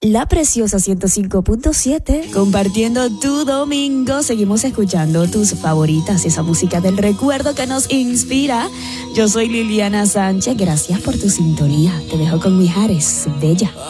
La Preciosa 105.7, compartiendo tu domingo. Seguimos escuchando tus favoritas, esa música del recuerdo que nos inspira. Yo soy Liliana Sánchez, gracias por tu sintonía. Te dejo con Mijares, Bella.